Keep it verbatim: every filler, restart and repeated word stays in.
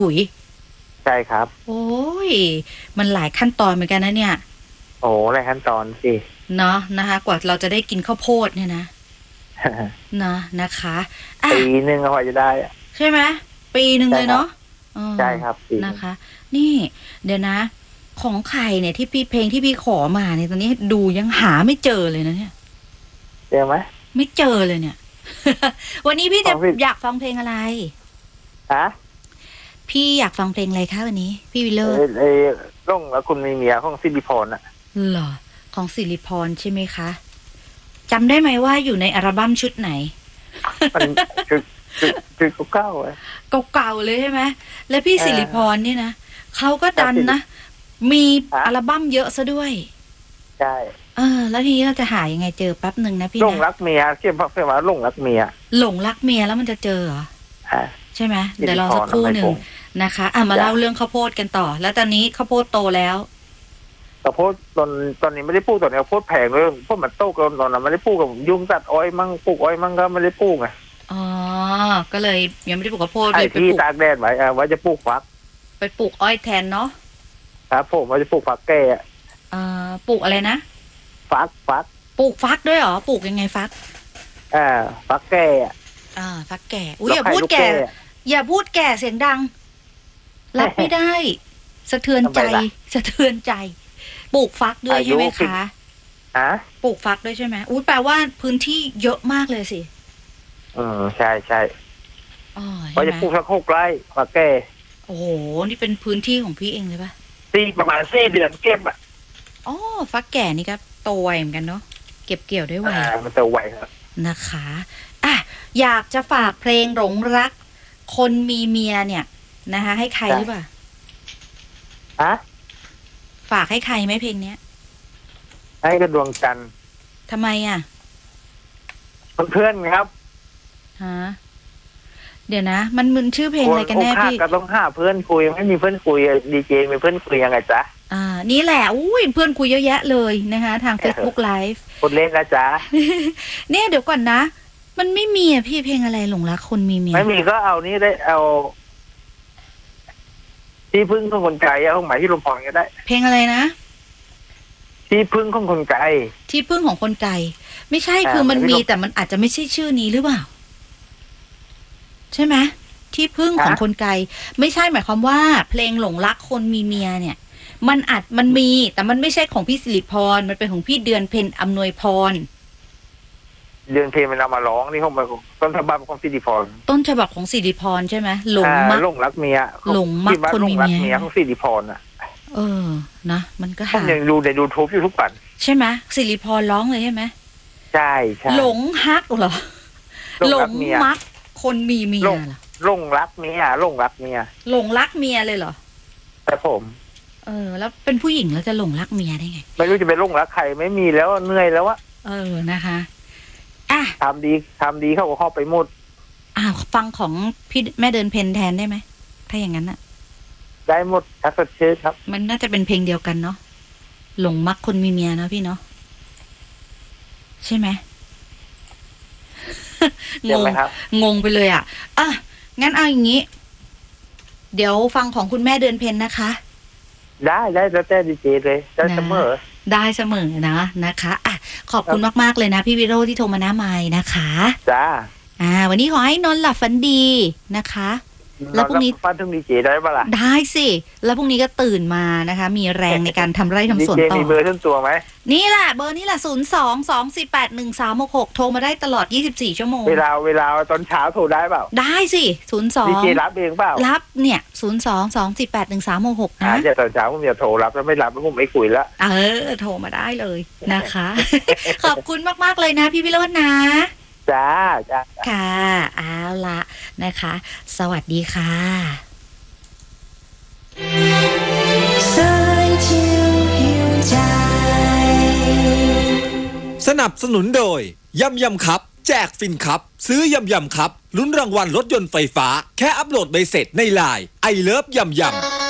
ปุ๋ยใช่ครับโอ้ยมันหลายขั้นตอนเหมือนกันนะเนี่ยโอ้หลายขั้นตอนสิเนาะนะคะกว่าเราจะได้กินข้าวโพดเนี่ยนะนะนะคะปีหนึ่งก็พอจะได้ใช่ไหมปีหนึ่งเลยเนาะใช่ครับนะคะนี่เดี๋ยวนะของใครเนี่ยที่พี่เพลงที่พี่ขอมาเนี่ยตอนนี้ดูยังหาไม่เจอเลยนะเนี่ยเจอไหมไม่เจอเลยเนี่ย วันนี้พี่จะอยากฟังเพลงอะไรฮะพี่อยากฟังเพลงอะไรคะวันนี้พี่วิลเลอร์ไอ้ล่องแล้วคุณมีเมียของสิริพรอ่ะเหรอของสิริพรใช่ไหมคะจำได้ไหมว่าอยู่ในอัลบั้มชุดไหนมันคือคือเก่าๆอ่ะเก่าๆเลยใช่ไหมแล้วพี่สิริพรนี่นะเขาก็ดันนะมีอัลบั้มเยอะซะด้วยใช่เออแล้วทีนี้เราจะหายังไงเจอแป๊บหนึ่งนะพี่นะหลงรักเมียเขียนเขียนว่าหลงรักเมียหลงรักเมียแล้วมันจะเจอเหรอใช่ไหมเดี๋ยวรอสักครู่หนึ่งนะคะอ่ะมาเล่าเรื่องข้าวโพดกันต่อแล้วตอนนี้ข้าวโพดโตแล้วข้าวโพดตอนตอนนี้ไม่ได้ปลูกตอนนี้ข้าวโพดแพงเลยเพราะมันโตกันตอนนั้นไม่ได้ปลูกกับยุ่งตัดอ้อยมั่งปลูกอ้อยมั่งก็ไม่ได้ปลูกไงอ๋อก็เลยยังไม่ได้ปลูกข้าวโพดเลยไปปลูกตากแดดไว้อ่าว่าจะปลูกฟักไปปลูกอ้อยแทนเนาะครับผมว่าจะปลูกฟักแก่อ่าปลูกอะไรนะฟักฟักปลูกฟักด้วยเหรอปลูกยังไงฟักอ่าฟักแก่อ่าฟักแก่อุ้ยอย่าพูดแก่อย่าพูดแก่เสียงดังรับไม่ได้สะเทือนใจสะเทือนใจปลูกฟักด้วยใช่ไหมคะฮะปลูกฟักด้วยใช่ไหมอุ้ยแปลว่าพื้นที่เยอะมากเลยสิอืมใช่ใช่อ๋อว่าจะปลูกสักหกไร่ฟักแก่โอ้โหนี่เป็นพื้นที่ของพี่เองเลยปะสี่ประมาณสี่เดือนเก็บอ่ะอ๋อฟักแก่นี่ก็โตไวเหมือนกันเนาะเก็บเกี่ยวได้ไวมันโตไวครับนะคะอ่ะอยากจะฝากเพลงหลงรักคนมีเมียเนี่ยนะคะให้ใครหรือเปล่าฮะฝากให้ใครไหมเพลงเนี้ยให้กระดวงจันทร์ทำไมอ่ะเพื่อนครับฮะเดี๋ยวนะมันมึนชื่อเพลงอะไรกันแน่พี่ก็ต้องหาเพื่อนคุยไม่มีเพื่อนคุยดีเจมีเพื่อนคุยยังไงจ๊ะอ่านี่แหละอุ้ยเพื่อนคุยเยอะแยะเลยนะคะทาง Facebook Live คนเล่นนะจ๊ะเนี่ยเดี๋ยวก่อนนะมันไม่มีอ่ะพี่เพลงอะไรหลงรักคนมีเมียไม่มีก็เอานี่ได้เอาที่พึ่งของคนไกลเอาของหมายที่ลมพรก็ได้เพลงอะไรนะที่พึ่งของคนไกลที่พึ่งของคนไกลไม่ใช่คือมันมีแต่มันอาจจะไม่ใช่ชื่อนี้หรือเปล่าใช่ไหมที่พึ่งของคนไกลไม่ใช่หมายความว่าเพลงหลงรักคนมีเมียเนี่ยมันอาจมันมีแต่มันไม่ใช่ของพี่สิริพรมันเป็นของพี่เดือนเพ็ญอำนวยพรเดือนเพ็ญมันเอามาร้องนี่เขามาต้นฉบับของสิริพรต้นฉบับของสิริพรใช่ไหมหลงมักหลงรักเมียหลงมักคนมีเมียของสิริพรอ่ะเออนะมันก็หายังดูในยูทูบอยู่ทุกวันใช่ไหมสิริพรร้องเลยใช่ไหมใช่ใช่หลงฮักเหรอหลงมักคนมีเมียเหรอหลงรักเมียหลงรักเมียหลงรักเมียเลยเหรอแต่ผมเออแล้วเป็นผู้หญิงแล้วจะหลงรักเมียได้ไงไม่รู้จะไปหลงรักใครไม่มีแล้วเหนื่อยแล้วอะเออนะคะอ่ะทำดีทำดีเข้าก็เข้าไปหมดอ่าฟังของพี่แม่เดินเพนแทนได้ไหมถ้าอย่างนั้นอะได้หมดทักษะชื่อครับมันน่าจะเป็นเพลงเดียวกันเนาะหลงมักคนมีเมียเนาะพี่เนาะใช่ไหมงงงงไปเลยอ่ะอ่ะงั้นเอาอย่างนี้เดี๋ยวฟังของคุณแม่เดือนเพ็ญนะคะได้ได้แล้วแต่ดีเจเลยได้เสมอได้เสมอนะนะคะอ่ะขอบคุณมากๆเลยนะพี่วิโรจน์ที่โทรมาหน้าไมค์นะคะจ้าอ่าวันนี้ขอให้นอนหลับฝันดีนะคะแล้วพรุ่งนี้ฟันถึงดีเจได้ปะล่ะได้สิแล้วพรุ่งนี้ก็ตื่นมานะคะมีแรงในการทำไร่ทำสวนต่อมีเบอร์ส่วนตัวไหมนี่แหละเบอร์นี่แหละศูนย์สองสองสี่แปดหนึ่งสามหกหกโทรมาได้ตลอดยี่สิบสี่ชั่วโมงเวลาเวลาตอนเช้าโทรได้เปล่าได้สิศูนย์สองดีเจรับเองเปล่ารับเนี่ยศูนย์สองสองสี่แปดหนึ่งสามหกหกนะเดี๋ยวตอนเช้าผมจะโทรรับแล้วไม่รับแล้วผมไม่คุยละเออโทรมาได้เลยนะคะขอบคุณมากๆเลยนะพี่วิโรจน์นะจ้าจ้าค่ะเอาละนะคะสวัสดีค่ะสนับสนุนโดยยำยำครับแจกฟินครับซื้อยำยำครับลุ้นรางวัลรถยนต์ไฟฟ้าแค่อัปโหลดใบเสร็จในไลน์ไอเลิฟยำยำ